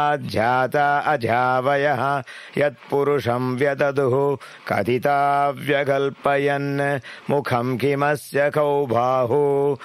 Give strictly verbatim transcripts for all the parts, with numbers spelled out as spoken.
जाता अजावयः यत्पुरुषं व्यददुः कथिता व्यकल्पयन् मुखं किमस्य कौ बाहु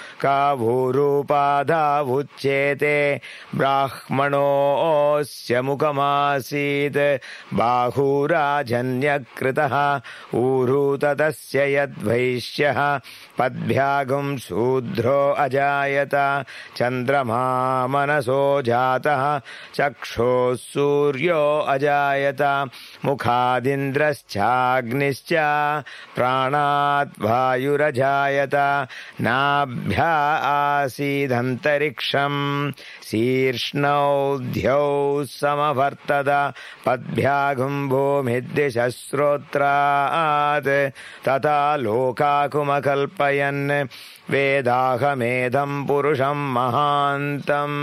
कावूरूपाधावुच्येते ब्राह्मणोऽस्य मुखमासीत् बाहुराजन्यकृतः ऊरू तदस्य यद्वैश्यः पद्भ्यागुं शूद्रो अजायत चन्द्रमा मनसो जातः चक्षुः सूर्यो अजायत मुखादिन्द्रश्चाग्निश्च प्राणात् वायुरजायत नाभ्या आसीदन्तरिक्षं शीर्ष्णौ समवर्तत पद्भ्यागुं भूमिद्दिशश्रोत्रात् तथा लोकाकुमकल्पयन् वेदाहमेधं पुरुषं महान्तम्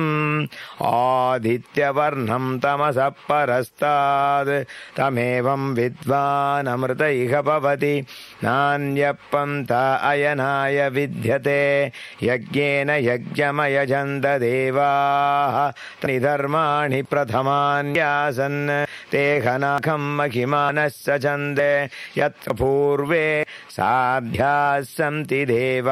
आदित्यवर्णं तमसः परस्तात् तमेवं विद्वान् अमृत इह भवति नान्यपन्थ अयनाय विद्यते यज्ञेन यज्ञमयजन्त देवाः निधर्माणि प्रथमान्यासन् तेहनाखं महिमानः सचन्दे यत्र पूर्वे साध्याः सन्ति देवाः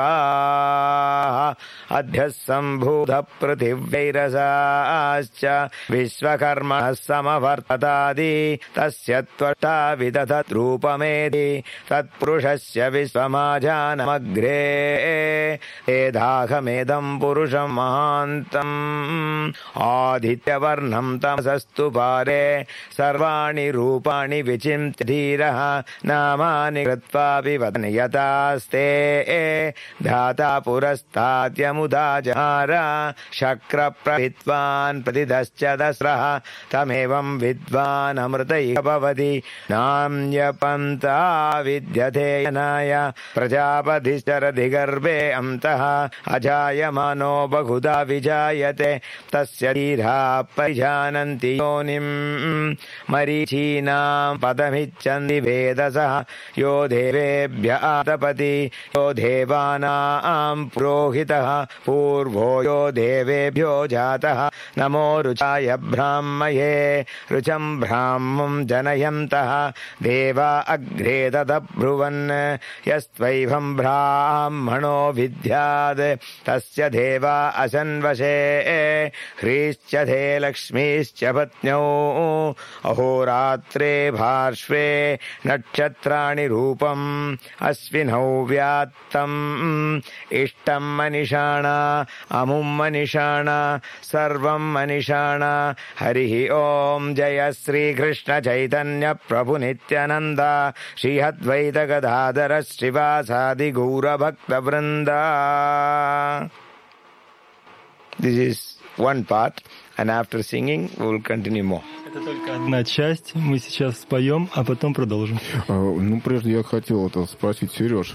अध्यः सम्भूतः पृथिव्यैरसाश्च विश्वकर्मणः समवर्ततादि तस्य त्वष्टा विदधत् रूपमेति तत्पुरुषस्य विश्वमाजानमग्रे वेदाहमेदं पुरुषं महान्तम् आदित्यवर्णं तमसस्तु पारे सर्वाणि रूपाणि विचिन्त्य धीरः नामानि कृत्वा विवदन् यथास्ते धाता पुरस्ताद्यमुदा जहार शक्रप्रहित्वान् प्रतिदश्च दस्रः तमेवं विद्वान् अमृत इह भवति नान्यपन्था विद्यते यनाय प्रजापतिश्चरति अन्तः अजायमानो बहुधा विजायते तस्य धीराः परिजानन्ति योनिं मरीचीनां पदमिच्छन्ति वेदसः यो देवेभ्य आतपति यो देवानां पुरोहितः पूर्वो यो देवेभ्यो जातः नमो रुचाय ब्राह्मये रुचं ब्राह्मं जनयन्तः देवा अग्रे तदब्रुवन् यस्त्वैवं ब्राह्मणो विद्यात् तस्य देवा असन्वशे ह्रीश्च ते लक्ष्मीश्च पत्न्यौ अहोरात्रे पार्श्वे नक्षत्राणि रूपम् अश्विनौ व्यात्तम् इष्टं मनिषाणा अमुं मनिषाणा सर्वं मनिषाणा हरिः ओम जय श्रीकृष्ण चैतन्य प्रभु नित्यानंद श्री अद्वैत गदाधर श्रीवासादि गौर भक्त वृंदा. This is one part, and after singing we will continue more. Это только одна часть. Мы сейчас споем, а потом продолжим. Ну, прежде я хотел это спросить, Сереж,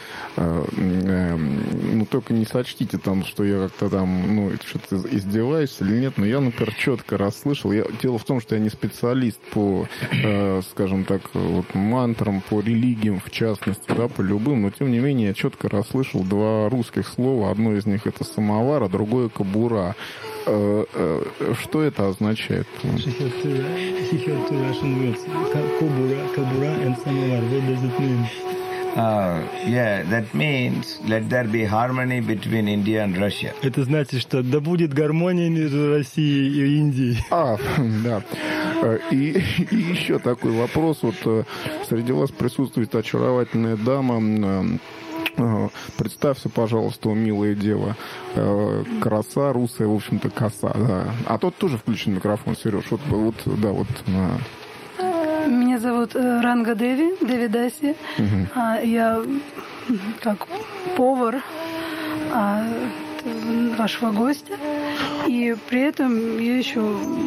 ну, только не сочтите там, что я как-то там, ну, что-то издеваюсь или нет, но я, например, четко расслышал. Я, дело в том, что я не специалист по, скажем так, вот, мантрам, по религиям, в частности, да, по любым, но, тем не менее, я четко расслышал два русских слова. Одно из них это самовар, а другое кобура. Что это означает? He heard two Russian words, kobura, kobura and samovar. What does it mean? Uh, yeah, that means let there be harmony between India and Russia. Это значит, что да будет гармония между Россией и Индией. А, да. И, и еще такой вопрос. Вот среди вас присутствует очаровательная дама. Представься, пожалуйста, милая дева. Краса, русая, в общем-то, коса. Да. А тот тоже включен микрофон, Сереж. Вот, вот, да, вот. Меня зовут Ранга Деви, Деви Даси. Угу. Я как повар вашего гостя. И при этом я еще,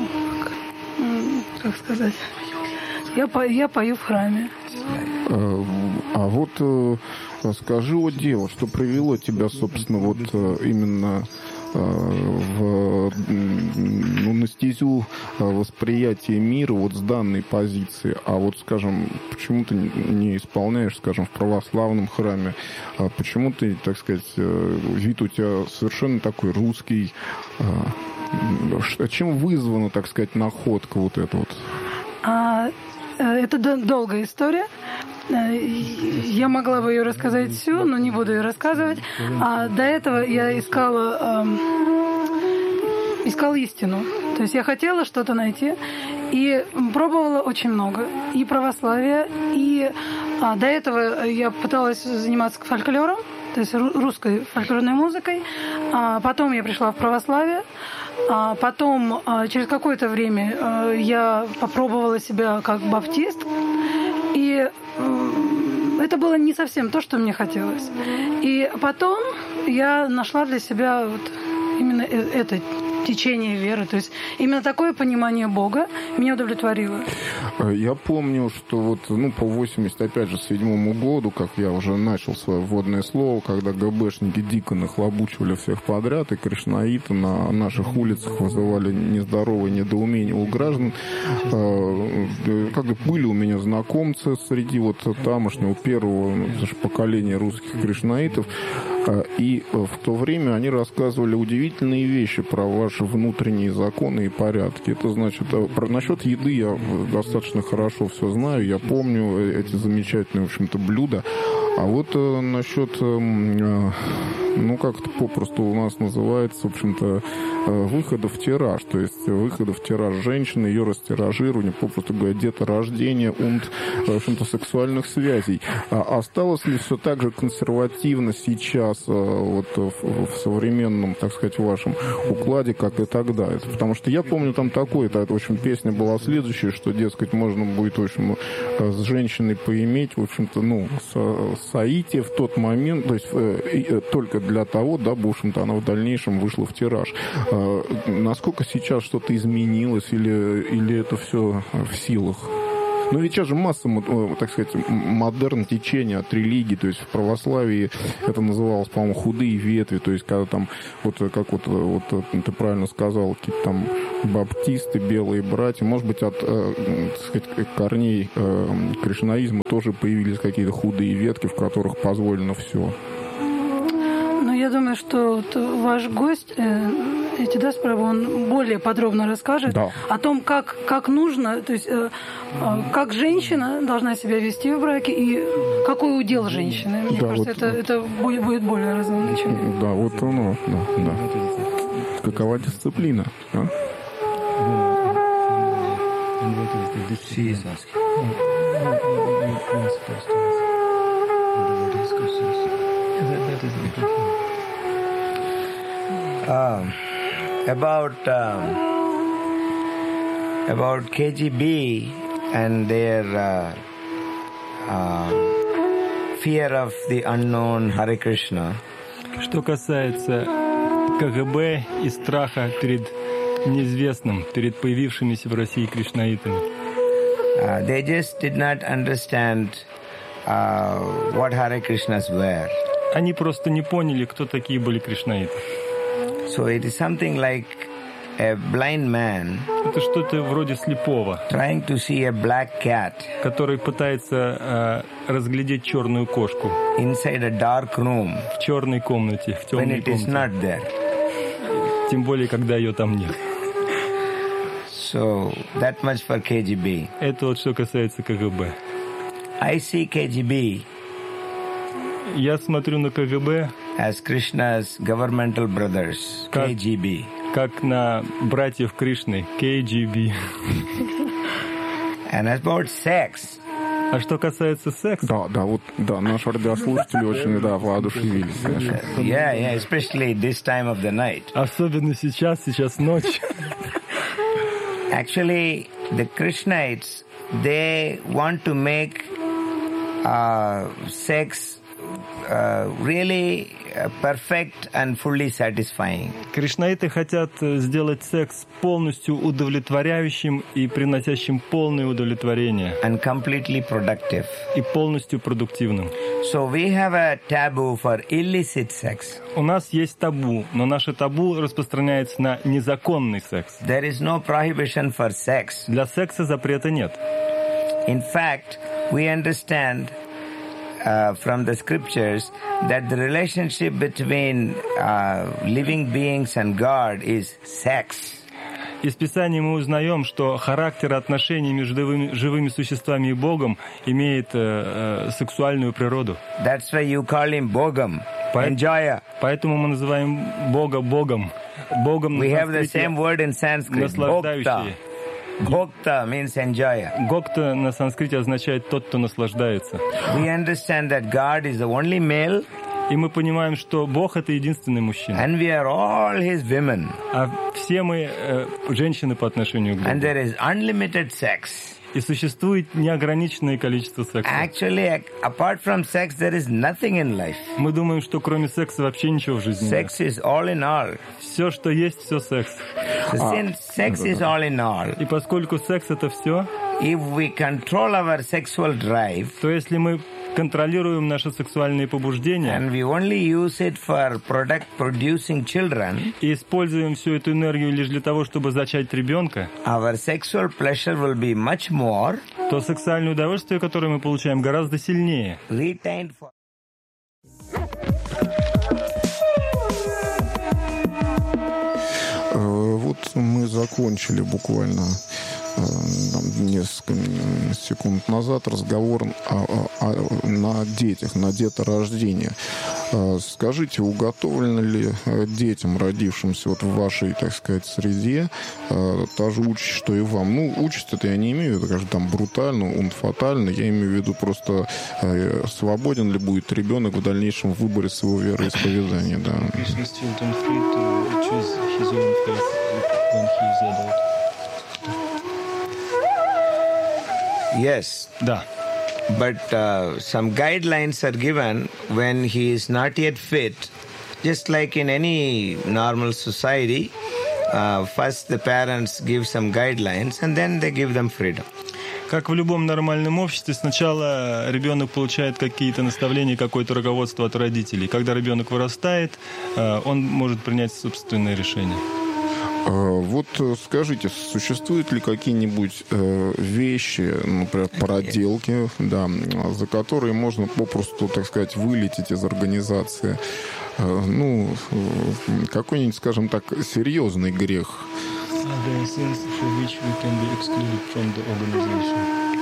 как сказать, я, я пою в храме. А вот скажи, о дева, что привело тебя, собственно, вот именно в, ну, на стезю восприятия мира вот с данной позиции, а вот, скажем, почему ты не исполняешь, скажем, в православном храме, почему ты, так сказать, вид у тебя совершенно такой русский? Чем вызвана, так сказать, находка вот эта вот? А, это долгая история. Я могла бы ее рассказать всю, но не буду ее рассказывать. А до этого я искала, эм, искала истину. То есть я хотела что-то найти и пробовала очень много. И православие, и а, до этого я пыталась заниматься фольклором, то есть русской фольклорной музыкой. А потом я пришла в православие. А потом, а, через какое-то время а, я попробовала себя как баптист. И это было не совсем то, что мне хотелось. И потом я нашла для себя вот именно это течение веры. То есть именно такое понимание Бога меня удовлетворило. Я помню, что вот ну, по восемьдесят, опять же, седьмому году, как я уже начал свое вводное слово, когда ГБшники дико нахлобучивали всех подряд, и кришнаиты на наших улицах вызывали нездоровое недоумение у граждан. Как бы были у меня знакомцы среди вот тамошнего первого поколения русских кришнаитов, и в то время они рассказывали удивительные вещи про ваши внутренние законы и порядки. Это значит, про, насчет еды я достаточно хорошо все знаю, я помню эти замечательные, в общем-то, блюда. А вот э, насчет, э, ну, как это попросту у нас называется, в общем-то, э, выхода в тираж, то есть выхода в тираж женщины, ее растиражирование, попросту говоря, деторождение, und, в общем-то, сексуальных связей. А осталось ли все так же консервативно сейчас, э, вот в, в современном, так сказать, вашем укладе, как и тогда? Это, потому что я помню там такое-то, в общем, песня была следующая, что, дескать, можно будет, в общем, с женщиной поиметь, в общем-то, ну, с соитие в тот момент, то есть э, только для того, дабы, в общем-то, она в дальнейшем вышла в тираж. Э, насколько сейчас что-то изменилось или, или это все в силах? Ну, ведь сейчас же масса, так сказать, модерн течения от религии, то есть в православии это называлось, по-моему, худые ветви, то есть когда там, вот как вот, вот ты правильно сказал, какие-то там баптисты, белые братья, может быть, от, так сказать, корней кришнаизма тоже появились какие-то худые ветки, в которых позволено все. Ну, я думаю, что вот ваш гость, э, эти, да, справа, он более подробно расскажет да. о том, как, как нужно, то есть э, э, как женщина должна себя вести в браке и какой удел женщины. Мне да, кажется, вот, это, это будет, будет более разумно, чем я. Да, вот оно, да, да. Какова дисциплина, а? Um, about um, about K G B and their uh, uh, fear of the unknown Hare Krishna. Что касается КГБ и страха перед неизвестным, перед появившимися в России кришнаитами. Uh, they just did not understand uh, what Hare Krishnas were. Они просто не поняли, кто такие были кришнаиты. So it is something like a blind man Это что-то вроде слепого, trying to see a black cat который пытается э, разглядеть черную кошку inside a dark room в черной комнате, в when темной it is комнате. not there. Тем более, когда ее там нет. So that much for K G B. Это вот что касается КГБ. I see K G B Я смотрю на КГБ as Krishna's governmental brothers, Как- K G B. как на братьев Кришны, кей джи би. And about sex, А что касается секса, Да, да, вот, да, наши радиослушатели очень, да, воодушевились, конечно. yeah, yeah, especially this time of the night. особенно сейчас, сейчас ночь, Actually, the Krishnaites, they want to make uh, sex uh, really uh, perfect and fully satisfying. кришнаиты хотят э, сделать секс полностью удовлетворяющим и приносящим полное удовлетворение, And completely productive. и полностью продуктивным. So we have a taboo for illicit sex. У нас есть табу, но наше табу распространяется на незаконный секс. There is no prohibition for sex. Для секса запрета нет. In fact, we understand uh, from the scriptures that the relationship between uh, living beings and God is sex. Из Писания мы узнаем, что характер отношений между живыми, живыми существами и Богом имеет э, э, сексуальную природу. That's why you call him Bogam, enjoyer. Поэтому мы называем Бога Богом. Богом We have the same word in Sanskrit, Bhokta. Bhokta means enjoyer. Гокта на санскрите означает тот, кто наслаждается. We understand that God is the only male. И мы понимаем, что Бог — это единственный мужчина. And we are all his women. А все мы э, женщины по отношению к Богу. And there is unlimited sex. И существует неограниченное количество секса. Actually, apart from sex, there is nothing in life. Мы думаем, что кроме секса вообще ничего в жизни нет. Sex is all in all. Все, что есть, все секс. So since sex is all in all, и поскольку секс — это все, if we control our sexual drive, то если мы контролируем наши сексуальные побуждения and we only use it for product producing children, и используем всю эту энергию лишь для того, чтобы зачать ребенка, our sexual pleasure will be much more, то сексуальное удовольствие, которое мы получаем, гораздо сильнее. Retained for... Вот мы закончили буквально несколько секунд назад разговор о, о, о, на детях, на деторождении. Скажите, уготовлена ли детям, родившимся вот в вашей, так сказать, среде, та же участь, что и вам? Ну, участь это я не имею в виду, конечно, там брутально, он фатально. Я имею в виду просто, свободен ли будет ребенок в дальнейшем в выборе своего вероисповедания, да. Yes. Да. But uh, some guidelines are given when he is not yet fit. Just like in any normal society, uh, first the parents give some guidelines and then they give them freedom. Как в любом нормальном обществе, сначала ребенок получает какие-то наставления, какое-то руководство от родителей. Когда ребенок вырастает, он может принять собственное решение. Вот скажите, существуют ли какие-нибудь э, вещи, например, проделки, да, за которые можно попросту, так сказать, вылететь из организации? Э, ну, какой-нибудь, скажем так, серьезный грех. Are there sins for which we can be excluded from the organization?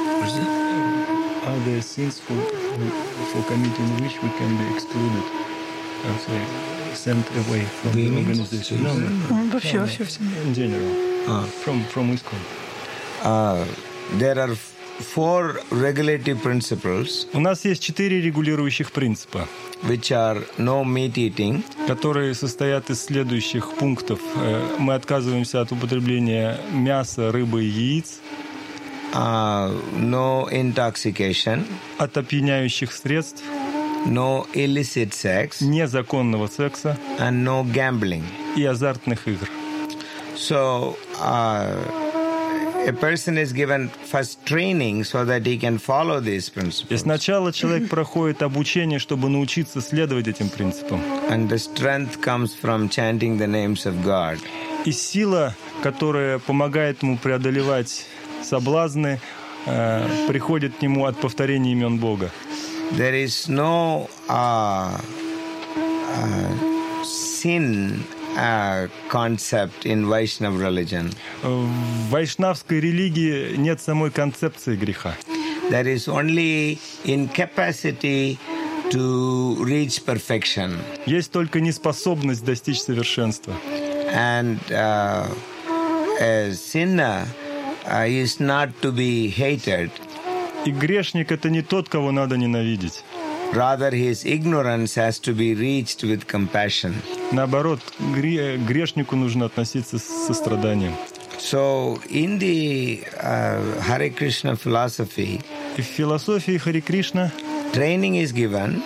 Are there sins for, for committing which we can be excluded? I'm sorry. Sent away from the organization. No, no. Вообще, вообще, все. In general. Ah. From, from ISKCON. Uh, there are four regulative principles. У нас есть четыре регулирующих принципа, which are no meat eating, которые состоят из следующих пунктов. Мы отказываемся от употребления мяса, рыбы и яиц. Uh, no intoxication, от опьяняющих средств, no illicit sex, незаконного секса and no gambling. И азартных игр. So, uh, a person is given first training so that he can follow these principles. И сначала человек проходит обучение, чтобы научиться следовать этим принципам. And the strength comes from chanting the names of God. И сила, которая помогает ему преодолевать соблазны, э, приходит к нему от повторения имен Бога. There is no uh, uh, sin uh, concept in Vaishnava religion. В вайшнавской религии нет самой концепции греха. There is only incapacity to reach perfection. Есть только неспособность достичь совершенства. And uh, a sinner uh, is not to be hated. И грешник — это не тот, кого надо ненавидеть. Rather, his ignorance has to be reached with compassion. Наоборот, грешнику нужно относиться с состраданием. So, in the uh, Hare Krishna philosophy, и в философии Харе Кришна training is given.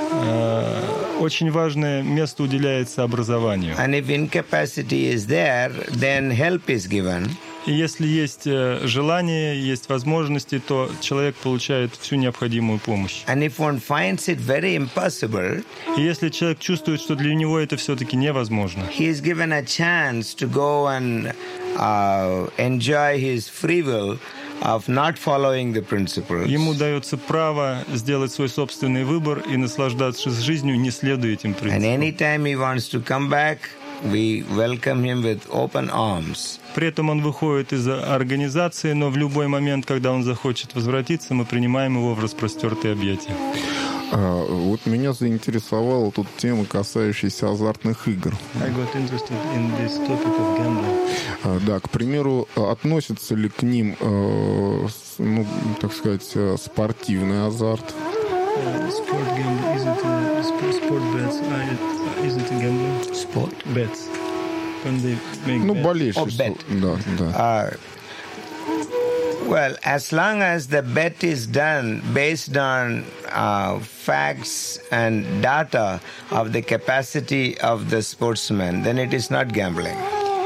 Uh, очень важное место уделяется образованию. And if incapacity is there, then help is given. И если есть желание, есть возможности, то человек получает всю необходимую помощь. And if one finds it very impossible, и если человек чувствует, что для него это все-таки невозможно, he is given a chance to go and uh, enjoy his free will of not following the principles. Ему дается право сделать свой собственный выбор и наслаждаться жизнью, не следуя этим And принципам. anytime he wants to come back, we welcome him with open arms. При этом он выходит из организации, но в любой момент, когда он захочет возвратиться, мы принимаем его в распростертые объятия. А, вот меня заинтересовала тут тема, касающаяся азартных игр. I got interested in this topic of gambling. А, да, к примеру, относится ли к ним, э, с- ну, так сказать, э, спортивный азарт? Uh, sport gambling, is it a, sport, sport bets? Uh, it, is it a gambling? Sport? Bets. When they make Ну, bets. болельщик. Oh, bet. Да, да. Uh, well, as long as the bet is done based on uh, facts and data of the capacity of the sportsman, then it is not gambling.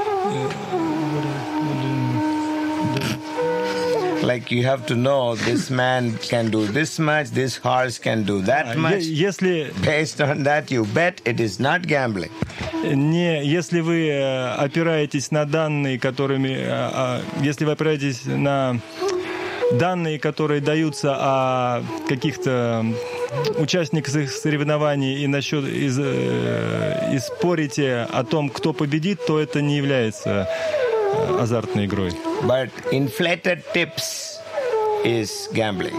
Like you have to know this man can do this much, this horse can do that Е- much. Если Based on that, you bet. It is not gambling. Не, если вы э, опираетесь на данные, которыми, э, а, если вы опираетесь на данные, которые даются о каких-то участниках их соревнований и насчет и, э, и спорите о том, кто победит, то это не является э, азартной игрой. But inflated tips is gambling.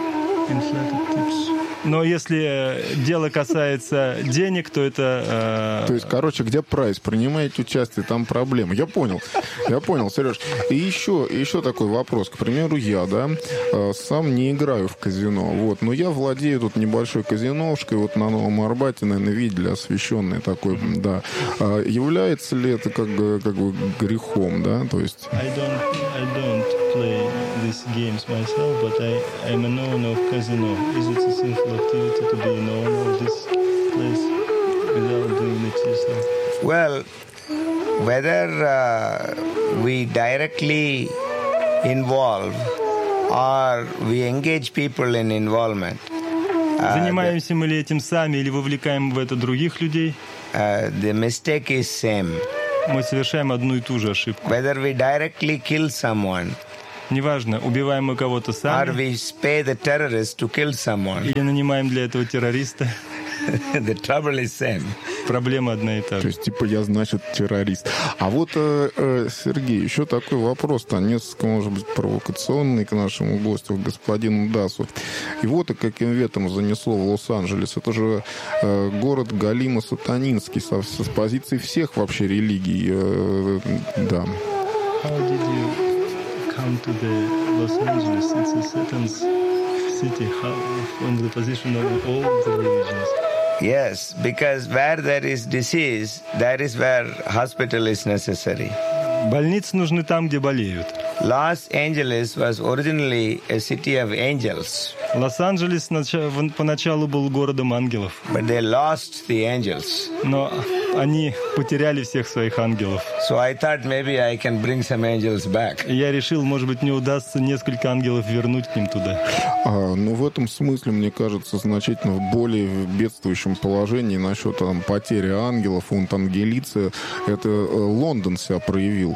Но если дело касается денег, то это... э, То есть, короче, где прайс? Принимаете участие, там проблема. Я понял. Я понял, Сереж. И еще, еще такой вопрос. К примеру, я, да, э, сам не играю в казино. Вот, но я владею тут небольшой казиновшкой, вот на Новом Арбате, наверное, видели, освещенной такой, да. А является ли это как бы, как бы грехом, да? То есть... I don't, I don't play these games myself, but I, I'm an owner of casino. Is it a sinful activity to be an owner of this place without doing it yourself? Well, whether uh, we directly involve or we engage people in involvement, uh, Занимаемся мы ли этим сами или вовлекаем в это других людей? uh, the mistake is same. Мы совершаем одну и ту же ошибку. Whether we directly kill someone Неважно, убиваем мы кого-то or сами we pay the terrorist to kill someone, или нанимаем для этого террориста, the trouble is same. проблема одна и та То же. есть, типа, я, значит, террорист. А вот, э, э, Сергей, еще такой вопрос-то, несколько, может быть, провокационный к нашему гостю, к господину Дасу. Его-то каким ветром занесло в Лос-Анджелес? Это же э, город галимо сатанинский, со, с позиции всех вообще религий. Э, да. How did you come to the Los Angeles? It's a Satan's city. How, from the position of all the religions? Yes, because where there is disease, there is where hospital is necessary. Больницы нужны там, где болеют. Los Angeles was originally a city of angels, Лос-Анджелес нача- в- поначалу был городом ангелов, but they lost the angels. но они потеряли всех своих ангелов. So I thought maybe I can bring some angels back. И я решил, может быть, мне удастся несколько ангелов вернуть к ним туда. А, ну, в этом смысле, мне кажется, значительно в более бедствующем положении насчет там, потери ангелов, фунт ангелиция, это э, Лондон себя проявил.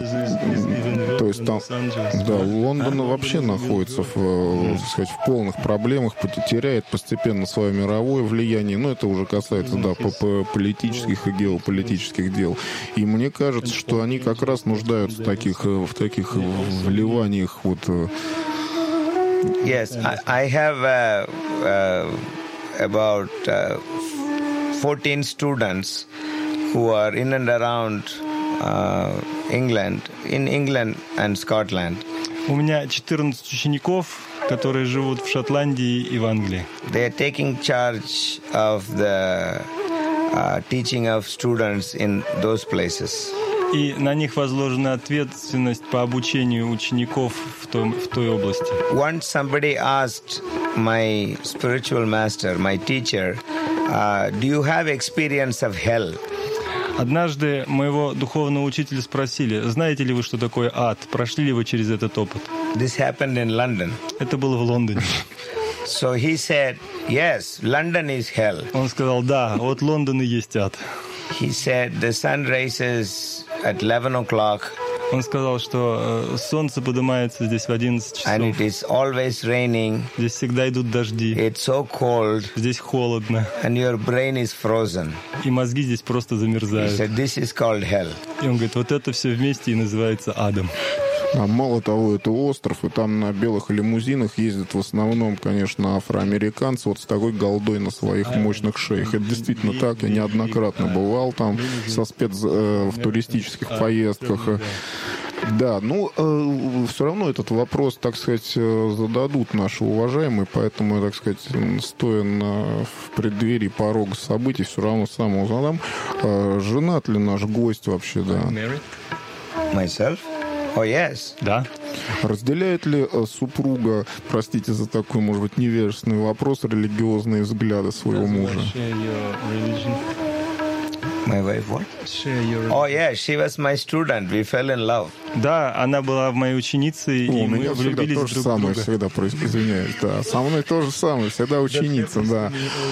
Э, То есть там, да, Лондон вообще находится в, э, так сказать, в полных проблемах, теряет постепенно свое мировое влияние, но это уже касается, да, по- по- политических и геополитических дел. И мне кажется, что они как раз нуждаются в таких, э, в таких вливаниях вот. э, Yes, I, I have uh, uh, about uh, fourteen students who are in and around uh, England, in England and Scotland. У меня четырнадцать учеников, которые живут в Шотландии и в Англии. They are taking charge of the uh, teaching of students in those places. И на них возложена ответственность по обучению учеников в, том, в той области. Once somebody asked my spiritual master, my teacher, uh, do you have experience of hell? Однажды моего духовного учителя спросили, знаете ли вы, что такое ад? Прошли ли вы через этот опыт? This happened in London. Это было в Лондоне. So he said, yes, London is hell. Он сказал, да, вот Лондон и есть ад. He said the sun rises at eleven o'clock Он сказал, что э, солнце поднимается здесь в одиннадцать and часов. it is always raining. Здесь всегда идут дожди. It's so cold, Здесь холодно. and your brain is frozen. И мозги здесь просто He замерзают. said, this is called hell. И он говорит, вот это все вместе и называется адом. А мало того, это остров, и там на белых лимузинах ездят в основном, конечно, афроамериканцы вот с такой голдой на своих мощных шеях. Это действительно так, я неоднократно бывал там со спец... э, в туристических поездках. Да, ну, э, все равно этот вопрос, так сказать, э, зададут наши уважаемые, поэтому, так сказать, стоя на, в преддверии порога событий, все равно сам его задам. Э, женат ли наш гость вообще, да? Myself? Oh, yes. Да. Разделяет ли э, супруга, простите за такой, может быть, невежественный вопрос, религиозные взгляды своего мужа? My wife, what? Oh, yeah, she was my student. We fell in love. Да, она была моей ученицей, О, и у мы меня всегда влюбились то друг же в самое, друга. всегда происходит, извиняюсь, да. Со мной то же самое, всегда ученица, да.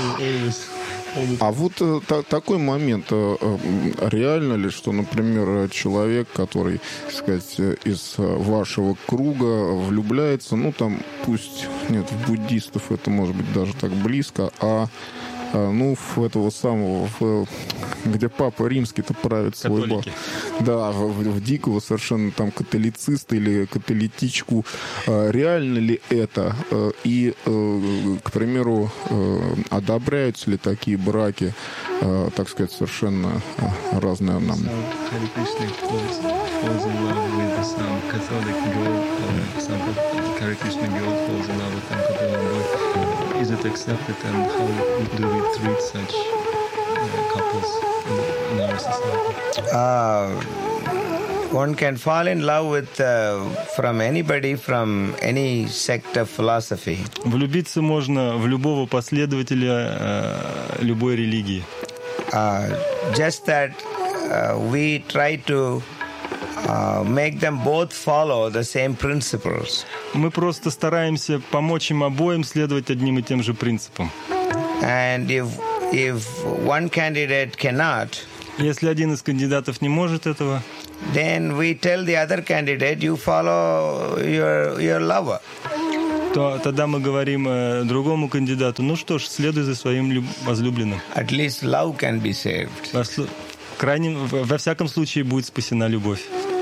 А вот э, та- такой момент, э, э, реально ли, что, например, э, человек, который, так сказать, э, из э, вашего круга влюбляется, ну, там, пусть, нет, в буддистов это может быть даже так близко, а э, ну, в этого самого, в, где Папа Римский-то правит свой бал. Католики. Да, в, в- в дикого совершенно там католициста или католитичку. Э, Реально ли это? Э, И, э, к примеру, э, одобряются ли такие браки, э, так сказать, совершенно э, разные нам? Hare Krishna falls, falls in love with some Catholic girl, or some Hare Krishna girl falls in love with some Catholic boy. Is it accepted, and how do we treat such uh, couples in, in our society? Uh, one can fall in love with uh, from anybody from any sect of philosophy. Влюбиться можно в любого последователя э, любой религии. Uh, just that uh, we try to uh, make them both follow the same principles. Мы просто стараемся помочь им обоим следовать одним и тем же принципам. And if if one candidate cannot, Если один из кандидатов не может этого, then we tell the other candidate, you follow your your lover. то тогда мы говорим э, другому кандидату, ну что ж, следуй за своим люб- возлюбленным. At least love can be saved. Во, слу- крайнем, во во всяком случае будет спасена любовь.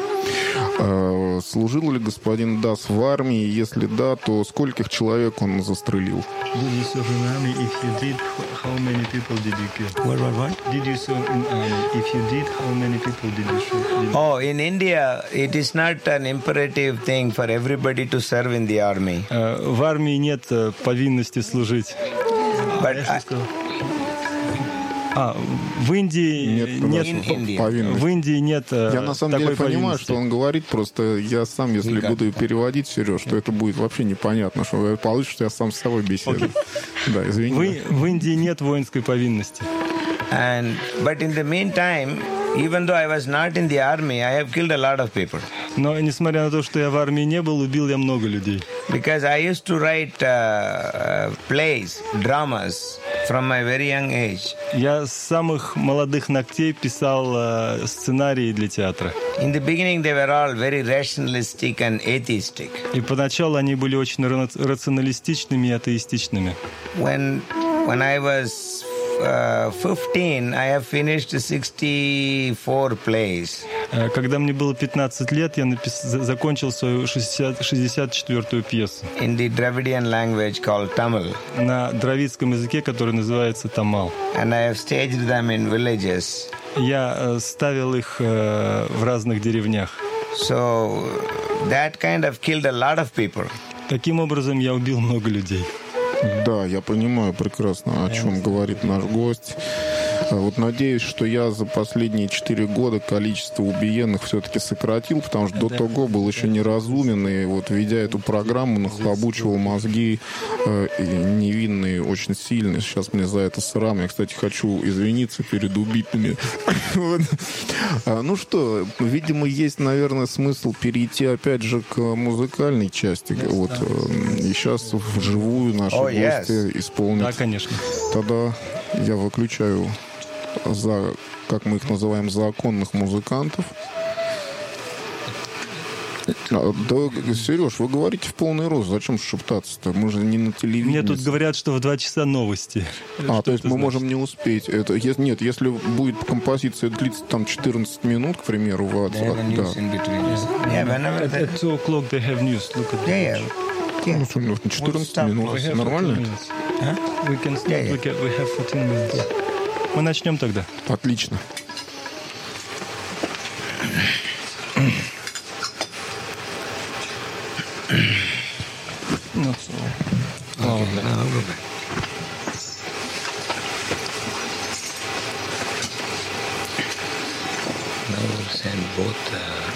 Э, Служил ли господин Дас в армии? Если да, то скольких человек он застрелил? Did you serve in army? If you did, how many people did you kill? What what what? Did you serve in army? If you did, how many people did you shoot? Oh, in India, it is not an imperative thing for everybody to serve in the army. Э, В армии нет э, повинности служить. But I, А, в Индии Нет, нет, In India. повинности. в Индии нет э, Я на самом такой деле понимаю, повинности. что он говорит, просто я сам, если Никак. буду переводить, Сереж, то это будет вообще непонятно, что получится, что я сам с собой беседую. Да, извини. В, в Индии нет воинской повинности. and but in the meantime, even though I was not in the army, I have killed a lot of people Но, несмотря на то, что я в армии не был, убил я много людей. because I used to write uh, uh, plays, dramas from my very young age. Я с самых молодых ногтей писал э, сценарии для театра. In the beginning, they were all very rationalistic and atheistic. И поначалу они были очень ра- рационалистичными и атеистичными. When when I was uh, fifteen, I have finished sixty-four plays. Э, Когда мне было пятнадцать лет, я напис- за- закончил свою шестьдесят, шестьдесят четвёртую пьесу In the Dravidian language called Tamil, на дравидском языке, который называется тамал. and I have staged them in villages. Я э, ставил их э, в разных деревнях. So that kind of killed a lot of people. Таким образом, я убил много людей. Да, я понимаю прекрасно, о чем говорит наш гость. Вот надеюсь, что я за последние четыре года количество убиенных все-таки сократил, потому что до того был еще неразумен, и вот ведя эту программу, нахлобучивал мозги э, и невинные очень сильно. Сейчас мне за это срам. Я, кстати, хочу извиниться перед убитыми. Вот. А, Ну что, видимо, есть, наверное, смысл перейти опять же к музыкальной части. Вот, э, и сейчас вживую наши Oh, yes. гости исполнят. Да, конечно. Тогда я выключаю за, как мы их называем, законных музыкантов. А, да, Сереж, вы говорите в полный рост. Зачем шептаться-то? Мы же не на телевидении. Мне тут говорят, что в два часа новости. А, Что то есть это мы значит? можем не успеть. Это, если, нет, если будет композиция длиться там четырнадцать минут, к примеру, в They have a да. news in between. Yeah, whenever At, that... at two o'clock they have news. Look at Yeah, the yeah. watch. Yeah. Ну, что, ну, четырнадцать stop. минут. We have Нормально? fourteen minutes. Huh? We can start. Yeah, yeah. We, can, we have fourteen minutes. Мы начнем тогда. Отлично. Ну, so. Okay, now I'll go back. Now we'll send both uh,